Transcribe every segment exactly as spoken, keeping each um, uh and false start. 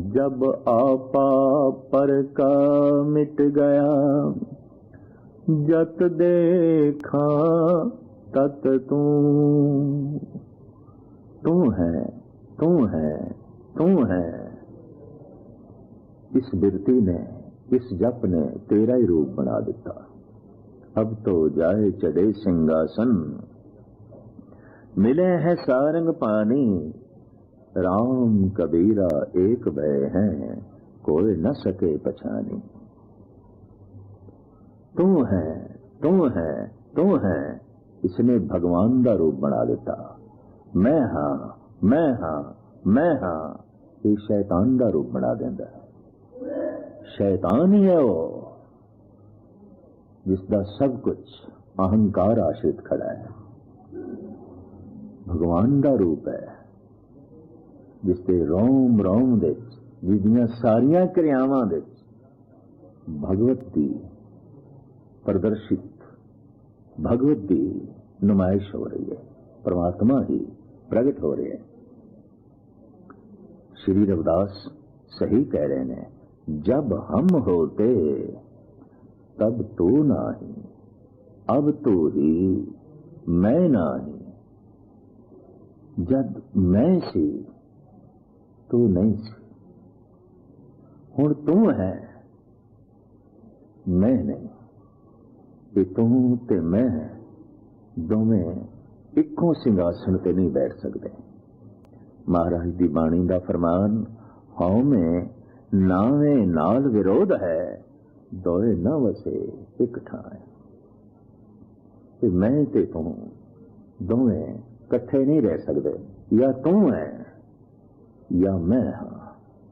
जब आपा पर का मिट गया, जत देखा तत तू। तू है, तू है, तू है। इस बिरती ने, इस जप ने तेरा ही रूप बना दिता। अब तो जाए चढ़े सिंहासन, मिले हैं सारंग पानी। राम कबीरा एक भय हैं, कोई न सके पछानी। तू है, तू है, तू है। इसने भगवान का रूप बना दिता। मैं हाँ, मैं हाँ, मैं हाँ। ये शैतान का रूप बना देंदा। शैतान ही है वो जिसका सब कुछ अहंकार आश्रित खड़ा है। भगवान का रूप है जिसके रोम रोम दे, जिसदियां सारियां क्रियावां दे भगवत की प्रदर्शित, भगवत की नुमाइश हो रही है। परमात्मा ही प्रगट हो रहे हैं। श्री रविदास सही कह रहे हैं, जब हम होते तब तू नाही, अब तू ही मैं नाही। जब मैं सी तू नहीं सी, हुण तू है मैं नहीं। ये तू ते मैं दोवें इक्को सिंहासन ते नहीं बैठ सकते। महाराज दी बाणी दा फरमान, हौ में नावे नाल विरोध है, दोए न वसे एक ठाए। ते मैं ते तू दोवें कट्ठे नहीं रह सकते। या तू है या मैं हाँ।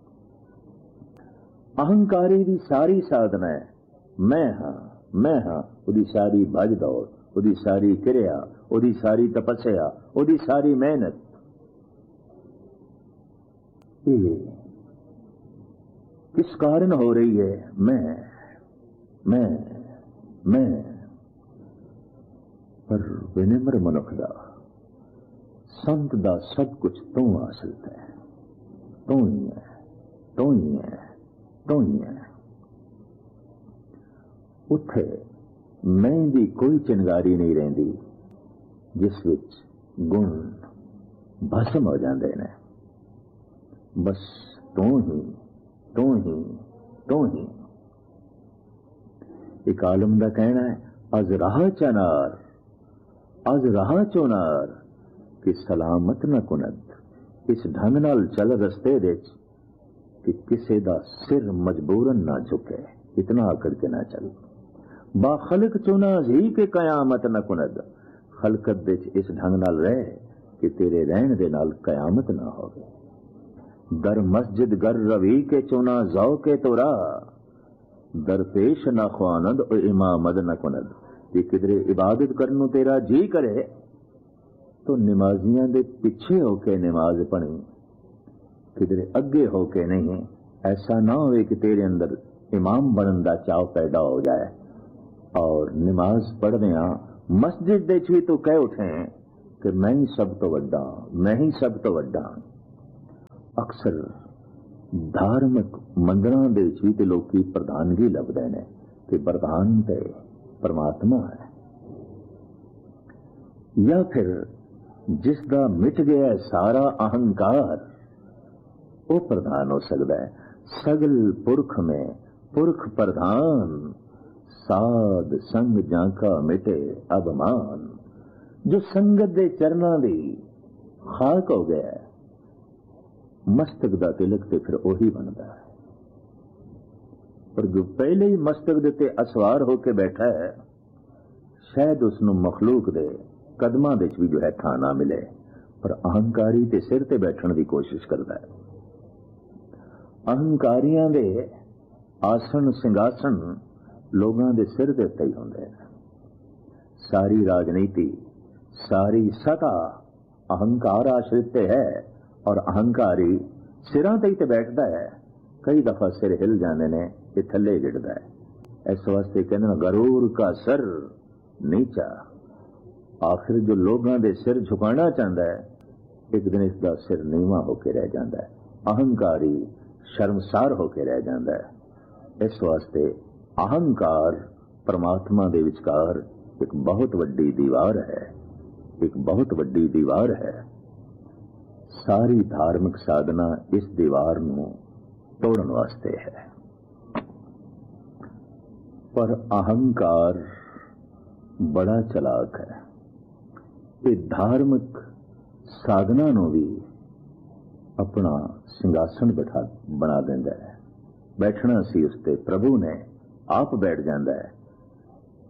अहंकारी दी सारी साधना है मैं हाँ, मैं हाँ। उदी सारी भज दौड़, उदी सारी क्रिया, उदी सारी तपस्या, उदी सारी मेहनत ये किस कारण हो रही है? मैं मैं मैं पर विनम्र मनुख दा, संत दा सब कुछ तू हासिल है। तू ही है, तू ही है, तू ही है। उत्थे मैं दी कोई चिंगारी नहीं रहिंदी जिस विच गुण भस्म हो जाते हैं। बस तू ही, तू ही, तू ही। एक आलम का कहना है, अज राह चनार, अज राह चोनार कि सलामत न कुनद। इस ढंग नाल चल रस्ते दे कि किसे दा सिर मजबूरन ना झुके, इतना आकड़ के ना चल। बाखलक चुना जी के कयामत न कुनद। खलकत दे इस ढंग नाल रह कि तेरे रहन दे नाल कयामत ना होवे। दर मस्जिद गर रवी के चुना जाओ के तोरा, दरपेश ना ख्वानद और इमामद न कुनद। कि किधरे इबादत करनू तेरा जी करे तो नमाजियां दे पीछे होके नमाज पढ़ी, किधरे अगे होके नहीं। ऐसा ना हो कि तेरे अंदर इमाम बनने का चाव पैदा हो जाए और नमाज पढ़ने मस्जिद दे भी तो कह उठे कि मैं ही सब तो वड्डा, मैं ही सब तो वड्डा। अक्सर धार्मिक मंदिरां दे भी तो लोग प्रधानगी लभदे ने कि प्रधान ते परमात्मा है। या फिर जिसका मिट गया सारा अहंकार वो प्रधान हो सकता है। सगल पुरख में पुरख प्रधान, साध संग जाका मिटे अभिमान। जो संगत दे चरना दी खाक हो गया मस्तक दा तिलक ते फिर ओही बनता है। पर जो पहले ही मस्तक देते असवार होके बैठा है, शायद उसनु मखलूक दे कदमां दे भी जो है थाना मिले, पर अहंकारी ते सिर ते बैठने की कोशिश करता है। अहंकारियां दे आसन सिंघासन लोगों के सिर के उत्ते ही होंदे हैं। सारी राजनीति, सारी सत्ता अहंकार आश्रित है और अहंकारी सिरां ते ही बैठता है। कई दफा सिर हिल जाने ने, ये थले गिरता है। इस वास्ते कहना गरूर का सर नीचा। आखिर जो लोगों के सिर झुकाना चाहता है, एक दिन इसका सिर नीवा होकर रह जाता है। अहंकारी ਸ਼ਰਮਸਾਰ ਹੋ ਕੇ ਰਹਿ ਜਾਂਦਾ ਹੈ। ਇਸ ਵਾਸਤੇ ਅਹੰਕਾਰ ਪਰਮਾਤਮਾ ਦੇ ਵਿਚਕਾਰ ਇੱਕ ਬਹੁਤ ਵੱਡੀ ਦੀਵਾਰ ਹੈ, ਇੱਕ ਬਹੁਤ ਵੱਡੀ ਦੀਵਾਰ ਹੈ। ਸਾਰੀ ਧਾਰਮਿਕ ਸਾਧਨਾ ਇਸ ਦੀਵਾਰ ਨੂੰ ਤੋੜਨ ਵਾਸਤੇ ਹੈ। ਪਰ ਅਹੰਕਾਰ ਬੜਾ ਚਲਾਕ ਹੈ। ਇਹ ਧਾਰਮਿਕ ਸਾਧਨਾ ਨੂੰ ਵੀ ਆਪਣਾ ਸਿੰਘਾਸਣ ਬਿਠਾ ਬਣਾ ਦਿੰਦਾ ਹੈ। ਬੈਠਣਾ ਸੀ ਉਸ ਤੇ ਪ੍ਰਭੂ ਨੇ ਆਪ ਬੈਠ ਜਾਂਦਾ ਹੈ।